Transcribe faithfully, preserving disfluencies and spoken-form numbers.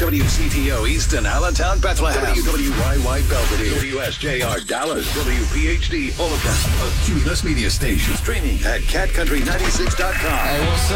W C T O Easton, Allentown, Bethlehem. W W Y Y Belvedere. W S J R Dallas. W P H D Omaha. A Q L S media station. Streaming at cat country ninety-six dot com. Hey, what's